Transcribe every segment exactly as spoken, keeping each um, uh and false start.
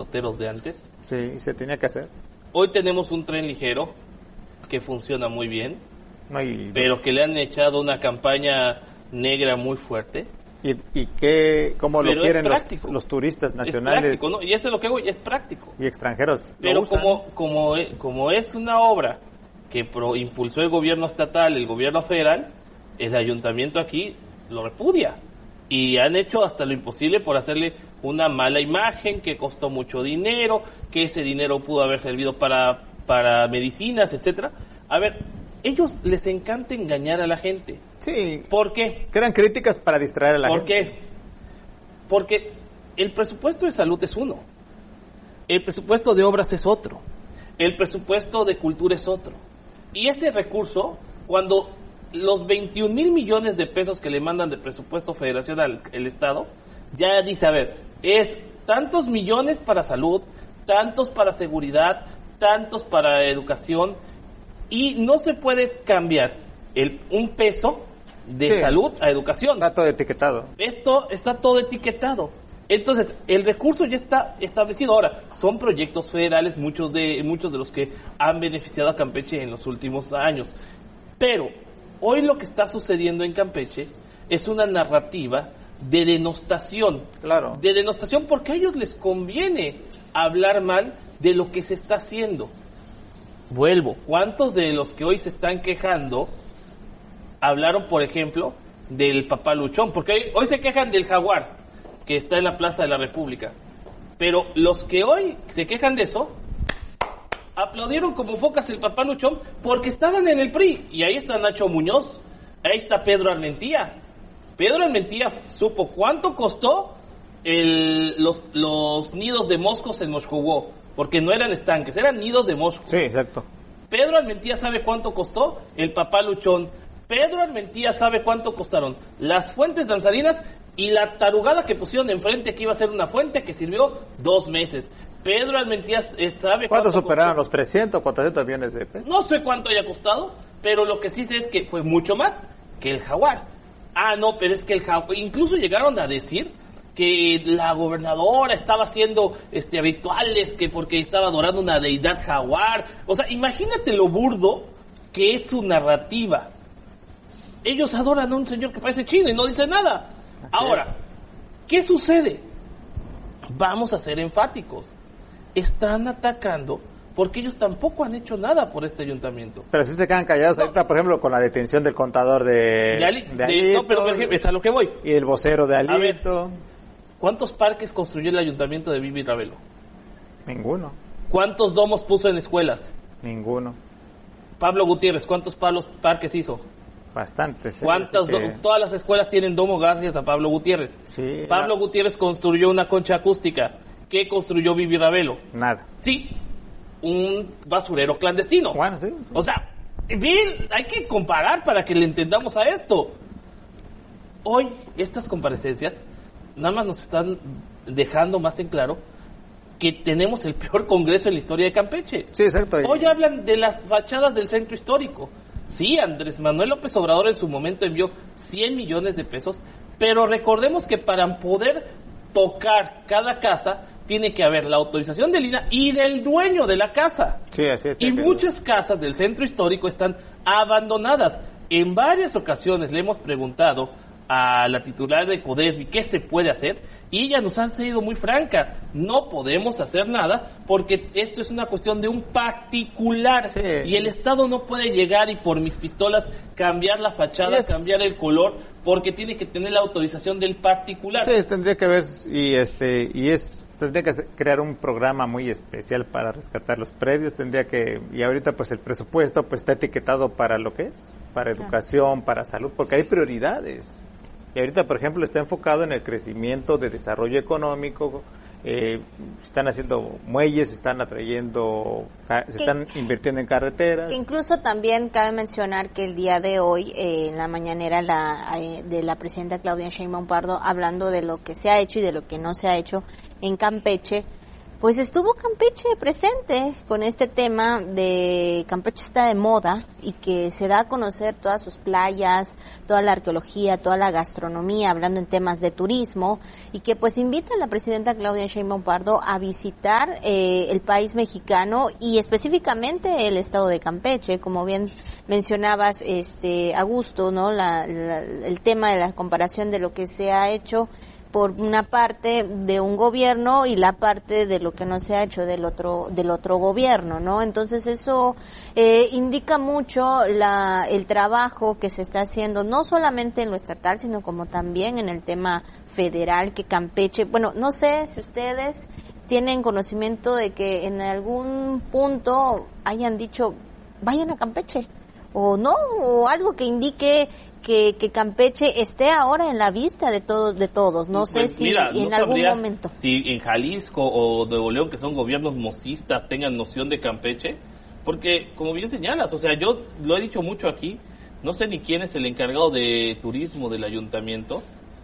reporteros de antes. Sí, se tenía que hacer. Hoy tenemos un tren ligero que funciona muy bien, no, y, pero que le han echado una campaña negra muy fuerte. ¿Y, y qué, cómo pero lo quieren los, los turistas nacionales? Es práctico, ¿no? Y eso es lo que voy, es práctico. Y extranjeros. Pero como, como, como es una obra que pro, impulsó el gobierno estatal, el gobierno federal, el ayuntamiento aquí lo repudia. Y han hecho hasta lo imposible por hacerle una mala imagen, que costó mucho dinero, que ese dinero pudo haber servido para, para medicinas, etcétera. A ver, ellos les encanta engañar a la gente. Sí. ¿Por qué? Crean críticas para distraer a la ¿Por gente. ¿Por qué? Porque el presupuesto de salud es uno, el presupuesto de obras es otro, el presupuesto de cultura es otro. Y este recurso, cuando los veintiún mil millones de pesos que le mandan de presupuesto federacional el Estado, ya dice, a ver, es tantos millones para salud, tantos para seguridad, tantos para educación, y no se puede cambiar el, un peso de sí, salud a educación. Está todo etiquetado. Esto está todo etiquetado. Entonces, el recurso ya está establecido. Ahora, son proyectos federales, muchos de muchos de los que han beneficiado a Campeche en los últimos años. Pero hoy lo que está sucediendo en Campeche es una narrativa de denostación. Claro. De denostación porque a ellos les conviene hablar mal de lo que se está haciendo. Vuelvo, ¿cuántos de los que hoy se están quejando hablaron, por ejemplo, del papá luchón? Porque hoy, hoy se quejan del jaguar que está en la Plaza de la República, pero los que hoy se quejan de eso aplaudieron como focas el papá luchón porque estaban en el P R I. Y ahí está Nacho Muñoz, ahí está Pedro Armentía. Pedro Armentía supo cuánto costó el, los, los nidos de moscos en Moscú, porque no eran estanques, eran nidos de moscos. Sí, exacto. Pedro Armentía sabe cuánto costó el papá luchón. Pedro Armentía sabe cuánto costaron las fuentes danzarinas y la tarugada que pusieron enfrente, que iba a ser una fuente que sirvió dos meses. Pedro Armentía sabe cuánto cuánto superaron costó. Los trescientos, cuatrocientos millones de pesos. No sé cuánto haya costado, pero lo que sí sé es que fue mucho más que el jaguar. Ah, no, pero es que el jaguar, incluso llegaron a decir que la gobernadora estaba haciendo este rituales, que porque estaba adorando una deidad jaguar. O sea, imagínate lo burdo que es su narrativa. Ellos adoran a un señor que parece chino y no dice nada. Así Ahora, es. ¿Qué sucede? Vamos a ser enfáticos. Están atacando porque ellos tampoco han hecho nada por este ayuntamiento. Pero si se quedan callados no. ahorita, por ejemplo, con la detención del contador de, de, Ali, de Alito. No, pero por ejemplo, es a lo que voy. Y el vocero de Alito. A ver, ¿cuántos parques construyó el ayuntamiento de Vivi Ravelo? Ninguno. ¿Cuántos domos puso en escuelas? Ninguno. Pablo Gutiérrez, ¿cuántos palos, parques hizo? Bastantes. ¿eh? ¿Cuántas? Que... Todas las escuelas tienen domo gracias a Pablo Gutiérrez. Sí, Pablo la... Gutiérrez construyó una concha acústica. ¿Qué construyó Vivi Ravelo? Nada. Sí, un basurero clandestino. Bueno, sí, sí. O sea, bien, hay que comparar para que le entendamos a esto. Hoy, estas comparecencias nada más nos están dejando más en claro que tenemos el peor congreso en la historia de Campeche. Sí, exacto. Hoy hablan de las fachadas del centro histórico. Sí, Andrés Manuel López Obrador en su momento envió cien millones de pesos, pero recordemos que para poder tocar cada casa tiene que haber la autorización del I N A y del dueño de la casa. Sí, así es. Y muchas casas del centro histórico están abandonadas. En varias ocasiones le hemos preguntado a la titular de CODESBI qué se puede hacer y ella nos ha sido muy franca: no podemos hacer nada porque esto es una cuestión de un particular, sí, y el Estado no puede llegar y por mis pistolas cambiar la fachada, es... cambiar el color, porque tiene que tener la autorización del particular. Sí, tendría que ver y este y es tendría que crear un programa muy especial para rescatar los predios, tendría que, y ahorita pues el presupuesto pues está etiquetado para lo que es, para educación, para salud, porque hay prioridades. Y ahorita, por ejemplo, está enfocado en el crecimiento de desarrollo económico, eh, están haciendo muelles, están atrayendo, se están invirtiendo en carreteras. Que incluso también cabe mencionar que el día de hoy, eh, en la mañanera la, eh, de la presidenta Claudia Sheinbaum Pardo, hablando de lo que se ha hecho y de lo que no se ha hecho en Campeche, Pues estuvo Campeche presente con este tema de Campeche está de moda y que se da a conocer todas sus playas, toda la arqueología, toda la gastronomía, hablando en temas de turismo, y que pues invita a la presidenta Claudia Sheinbaum Pardo a visitar eh, el país mexicano y específicamente el estado de Campeche, como bien mencionabas, este Augusto, ¿no? La, la, el tema de la comparación de lo que se ha hecho por una parte de un gobierno y la parte de lo que no se ha hecho del otro del otro gobierno, ¿no? Entonces eso eh, indica mucho la el trabajo que se está haciendo no solamente en lo estatal, sino como también en el tema federal, que Campeche, bueno, no sé si ustedes tienen conocimiento de que en algún punto hayan dicho vayan a Campeche o no, o algo que indique que, que Campeche esté ahora en la vista de todos, de todos. No pues sé si mira, en no algún momento. Si en Jalisco o Nuevo León, que son gobiernos mosistas, tengan noción de Campeche, porque como bien señalas, o sea, yo lo he dicho mucho aquí, no sé ni quién es el encargado de turismo del ayuntamiento,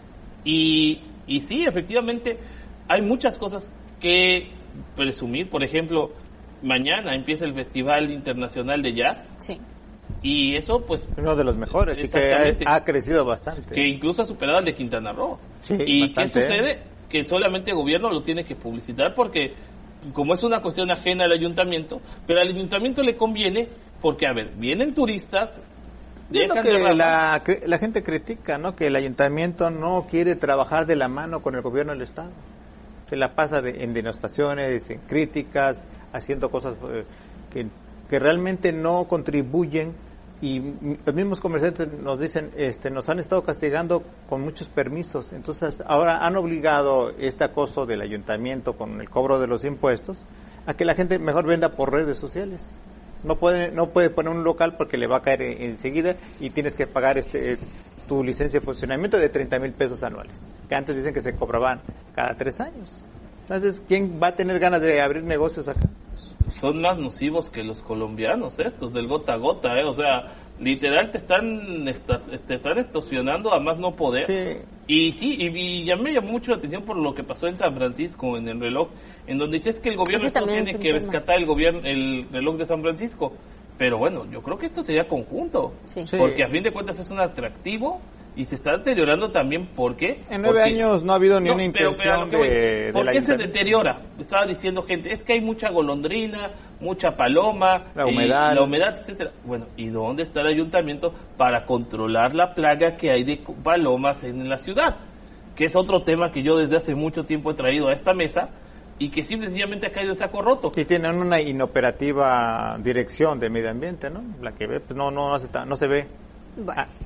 y, y sí, efectivamente, hay muchas cosas que presumir. Por ejemplo, mañana empieza el Festival Internacional de Jazz. Sí. Y eso, pues... Uno de los mejores, y que ha, ha crecido bastante. Que incluso ha superado al de Quintana Roo. Sí, ¿Y bastante, qué sucede? ¿Eh? Que solamente el gobierno lo tiene que publicitar porque, como es una cuestión ajena al ayuntamiento, pero al ayuntamiento le conviene porque, a ver, vienen turistas... Es lo que la, la gente critica, ¿no? Que el ayuntamiento no quiere trabajar de la mano con el gobierno del Estado. Se la pasa de, en denostaciones, en críticas, haciendo cosas eh, que, que realmente no contribuyen, y los mismos comerciantes nos dicen, este, nos han estado castigando con muchos permisos. Entonces ahora han obligado este acoso del ayuntamiento con el cobro de los impuestos a que la gente mejor venda por redes sociales. No puede, no puede poner un local porque le va a caer enseguida y tienes que pagar este tu licencia de funcionamiento de treinta mil pesos anuales, que antes dicen que se cobraban cada tres años. Entonces, ¿quién va a tener ganas de abrir negocios acá? Son más nocivos que los colombianos estos, del gota a gota, ¿eh? O sea, literal te están te están extorsionando a más no poder. Sí. Y sí, y, y ya me llamó mucho la atención por lo que pasó en San Francisco, en el reloj, en donde dices que el gobierno no tiene que rescatar el gobierno el reloj de San Francisco. Pero bueno, yo creo que esto sería conjunto, sí. Porque a fin de cuentas es un atractivo y se está deteriorando también. ¿Por qué? En nueve porque, años no ha habido ni no, una pero, intención pero, de... ¿Por qué se deteriora? Estaba diciendo gente, es que hay mucha golondrina, mucha paloma, la humedad, y, la humedad, etcétera. Bueno, ¿y dónde está el ayuntamiento para controlar la plaga que hay de palomas en la ciudad? Que es otro tema que yo desde hace mucho tiempo he traído a esta mesa y que simple y sencillamente ha caído de saco roto. Y tienen una inoperativa dirección de medio ambiente, ¿no? La que ve, pues no, no, no, se, no se ve. Bueno. Ah.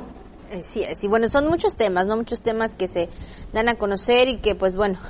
Sí, sí, bueno, son muchos temas, ¿no? Muchos temas que se dan a conocer y que, pues bueno,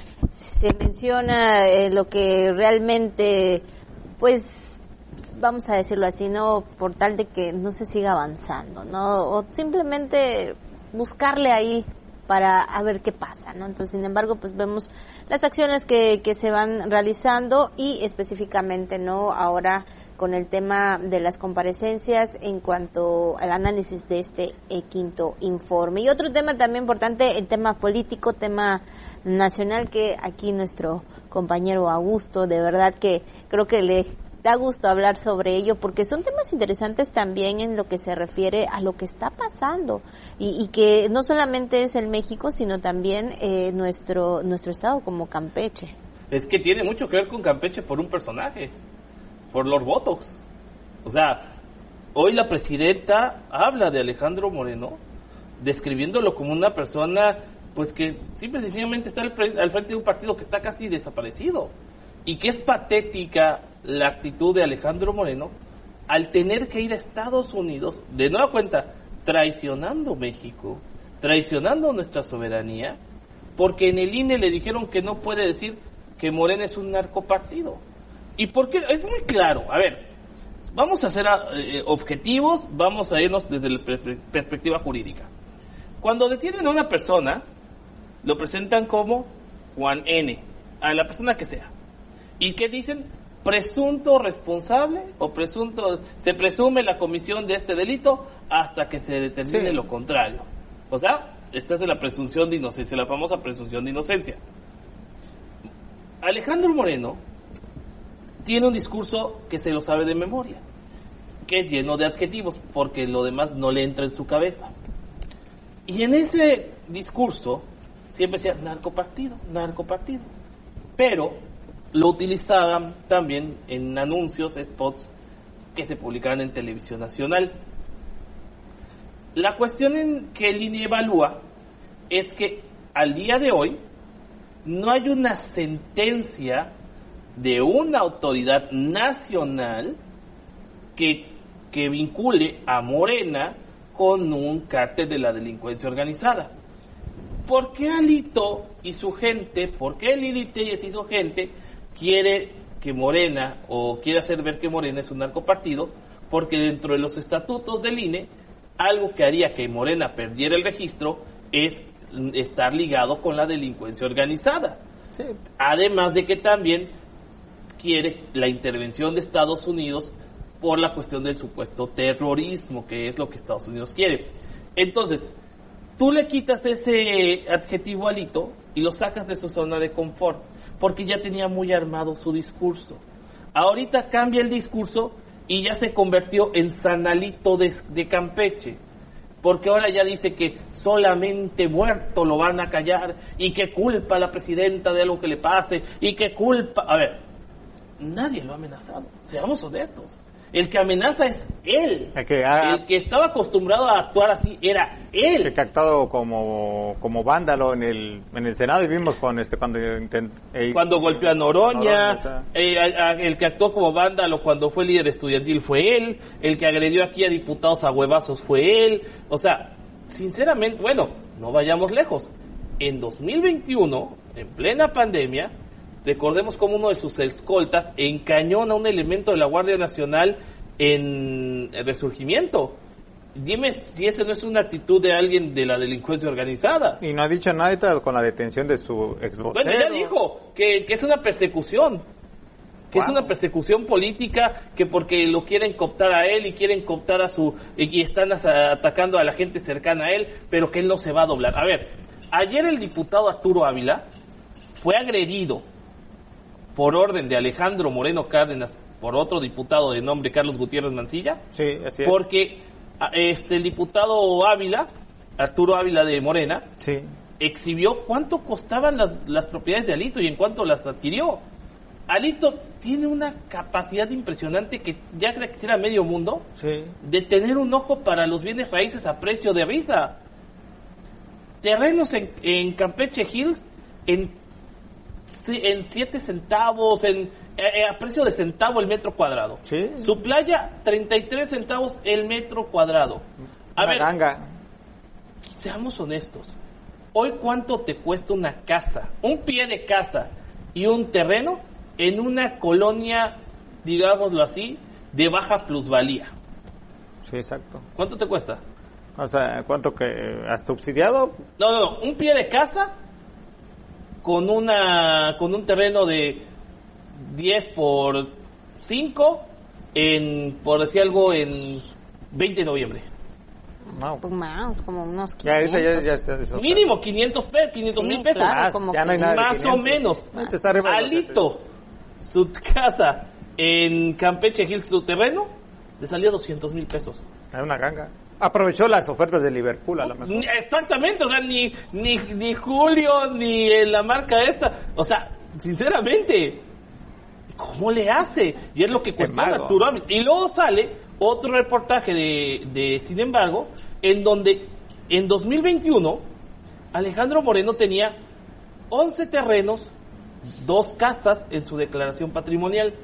se menciona eh, lo que realmente, pues, vamos a decirlo así, ¿no? Por tal de que no se siga avanzando, ¿no? O simplemente buscarle ahí para a ver qué pasa, ¿no? Entonces, sin embargo, pues vemos las acciones que, que se van realizando y específicamente, ¿no? Ahora con el tema de las comparecencias en cuanto al análisis de este eh, quinto informe. Y otro tema también importante, el tema político, tema nacional, que aquí nuestro compañero Augusto, de verdad que creo que le da gusto hablar sobre ello, porque son temas interesantes también en lo que se refiere a lo que está pasando, y, y que no solamente es el México, sino también eh, nuestro nuestro estado como Campeche. Es que tiene mucho que ver con Campeche por un personaje, por los votos. O sea, hoy la presidenta habla de Alejandro Moreno, describiéndolo como una persona, pues que simple y sencillamente está al frente, al frente de un partido que está casi desaparecido, y que es patética la actitud de Alejandro Moreno al tener que ir a Estados Unidos, de nueva cuenta, traicionando México, traicionando nuestra soberanía, porque en el I N E le dijeron que no puede decir que Morena es un narcopartido. ¿Y por qué? Es muy claro. A ver, vamos a ser eh, objetivos, vamos a irnos desde la per- perspectiva jurídica. Cuando detienen a una persona, lo presentan como Juan N., a la persona que sea. ¿Y qué dicen? Presunto responsable o presunto, se presume la comisión de este delito hasta que se determine sí. lo contrario. O sea, esta es de la presunción de inocencia, la famosa presunción de inocencia. Alejandro Moreno tiene un discurso que se lo sabe de memoria, que es lleno de adjetivos, porque lo demás no le entra en su cabeza. Y en ese discurso siempre decía narcopartido, narcopartido. Pero lo utilizaban también en anuncios, spots que se publicaban en televisión nacional. La cuestión en que el I N E evalúa es que al día de hoy no hay una sentencia de una autoridad nacional que, que vincule a Morena con un cártel de la delincuencia organizada. ¿Por qué Alito y su gente, por qué Lili Telles y su gente quiere que Morena, o quiere hacer ver que Morena es un narcopartido? Porque dentro de los estatutos del I N E, algo que haría que Morena perdiera el registro es estar ligado con la delincuencia organizada. Sí. Además de que también quiere la intervención de Estados Unidos por la cuestión del supuesto terrorismo, que es lo que Estados Unidos quiere. Entonces, tú le quitas ese adjetivo Alito y lo sacas de su zona de confort, porque ya tenía muy armado su discurso. Ahorita cambia el discurso y ya se convirtió en San Alito de, de Campeche, porque ahora ya dice que solamente muerto lo van a callar, y que culpa a la presidenta de algo que le pase, y que culpa... A ver, nadie lo ha amenazado, seamos honestos. El que amenaza es él. El que, ha, el que estaba acostumbrado a actuar así era él. El que ha actuado como, como vándalo en el en el Senado, y vimos con este cuando intent, eh, cuando golpeó a Noroña, Noroña o sea. eh, a, a, el que actuó como vándalo cuando fue líder estudiantil fue él, el que agredió aquí a diputados a huevazos fue él. O sea, sinceramente, bueno, no vayamos lejos. En dos mil veintiuno, en plena pandemia, recordemos cómo uno de sus escoltas encañona a un elemento de la Guardia Nacional en el Resurgimiento. Dime si eso no es una actitud de alguien de la delincuencia organizada. Y no ha dicho nada con la detención de su ex vocero. Bueno, ya dijo que, que es una persecución, que wow. es una persecución política, que porque lo quieren cooptar a él y quieren cooptar a su... y están atacando a la gente cercana a él, pero que él no se va a doblar. A ver, ayer el diputado Arturo Ávila fue agredido por orden de Alejandro Moreno Cárdenas por otro diputado de nombre Carlos Gutiérrez Mancilla. Sí, así es. Porque este el diputado Ávila, Arturo Ávila de Morena, sí. exhibió cuánto costaban las, las propiedades de Alito y en cuánto las adquirió. Alito tiene una capacidad impresionante que ya creo que era medio mundo, sí. de tener un ojo para los bienes raíces a precio de risa. Terrenos en, en Campeche Hills en en siete centavos, en eh, a precio de centavo el metro cuadrado. ¿Sí? Su playa, treinta y tres centavos el metro cuadrado. A una ver, ganga. Seamos honestos. Hoy, ¿cuánto te cuesta una casa, un pie de casa y un terreno en una colonia, digámoslo así, de baja plusvalía? Sí, exacto. ¿Cuánto te cuesta? O sea, ¿cuánto que has subsidiado? No, no, no, un pie de casa con una con un terreno de diez por cinco en, por decir algo, en veinte de noviembre. Wow. Pues más, como unos quinientos. Ya, ahorita ya, ya, ya mínimo quinientos mil pesos. Claro, más, como ya no hay nada más o menos. Más. Alito, su casa en Campeche Hills, su terreno, le salió doscientos mil pesos. Es una ganga. Aprovechó las ofertas de Liverpool a lo mejor. Exactamente, o sea, ni, ni, ni Julio, ni la marca esta. O sea, sinceramente, ¿cómo le hace? Y es lo que cuestiona Arturo Ávila. Y luego sale otro reportaje de, de Sin embargo, en donde en dos mil veintiuno Alejandro Moreno tenía once terrenos, dos casas en su declaración patrimonial.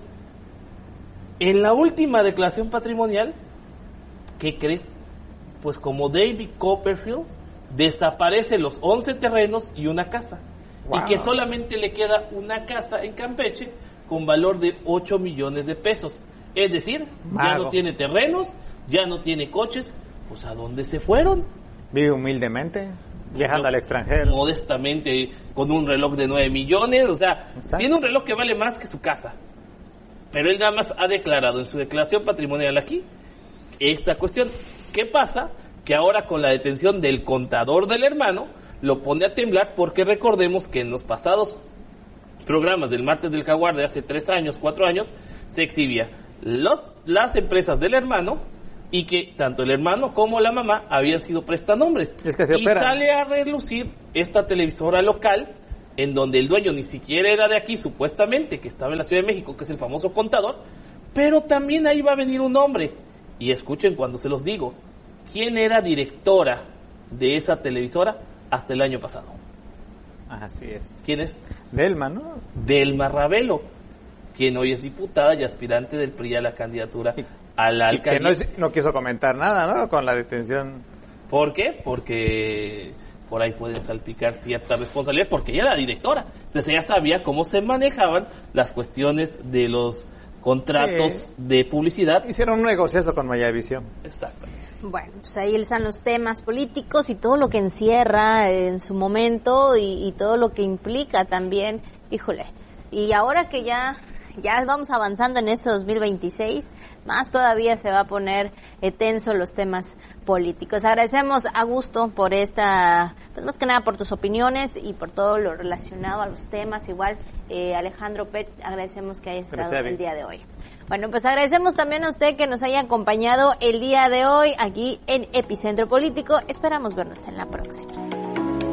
En la última declaración patrimonial, ¿qué crees? Pues como David Copperfield, desaparece los once terrenos y una casa. Wow. Y que solamente le queda una casa en Campeche con valor de ocho millones de pesos. Es decir, Mago. ya no tiene terrenos, ya no tiene coches. Pues ¿a dónde se fueron? Vive humildemente, viajando al extranjero. Modestamente, con un reloj de nueve millones. O sea, ¿Exacto? tiene un reloj que vale más que su casa. Pero él nada más ha declarado en su declaración patrimonial aquí esta cuestión. ¿Qué pasa? Que ahora con la detención del contador del hermano lo pone a temblar, porque recordemos que en los pasados programas del Martes del Jaguar de hace tres años, cuatro años, se exhibía los, las empresas del hermano y que tanto el hermano como la mamá habían sido prestanombres. Es que se y operan. Sale a relucir esta televisora local en donde el dueño ni siquiera era de aquí, supuestamente, que estaba en la Ciudad de México, que es el famoso contador, pero también ahí va a venir un hombre. Y escuchen cuando se los digo, ¿quién era directora de esa televisora hasta el año pasado? Así es. ¿Quién es? Delma, ¿no? Delma Ravelo, quien hoy es diputada y aspirante del P R I a la candidatura a la Y que alcaldía. no, no quiso comentar nada, ¿no? Con la detención. ¿Por qué? Porque por ahí pueden salpicar cierta responsabilidad, porque ella era la directora. Entonces ella sabía cómo se manejaban las cuestiones de los contratos Sí. de publicidad. Hicieron un negociazo con Mayavisión. Exacto. Bueno, pues ahí están los temas políticos y todo lo que encierra en su momento y, y todo lo que implica también, híjole. Y ahora que ya ya vamos avanzando en ese dos mil veintiséis, más todavía se va a poner eh, tenso los temas políticos. Agradecemos a Augusto por esta, pues más que nada por tus opiniones y por todo lo relacionado a los temas. Igual, eh, Alejandro Pech, agradecemos que haya estado Gracias. el día de hoy. Bueno, pues agradecemos también a usted que nos haya acompañado el día de hoy aquí en Epicentro Político. Esperamos vernos en la próxima.